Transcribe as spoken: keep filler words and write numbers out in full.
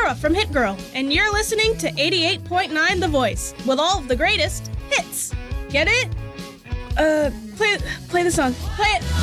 Laura from Hit Girl, and you're listening to eighty-eight point nine The Voice, with all of the greatest hits. Get it? Uh, play, play the song. Play it.